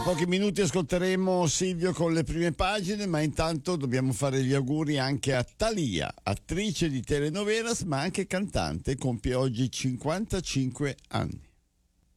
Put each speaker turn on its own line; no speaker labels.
Pochi minuti ascolteremo Silvio con le prime pagine, ma intanto dobbiamo fare gli auguri anche a Thalia, attrice di telenovelas ma anche cantante, compie oggi 55 anni.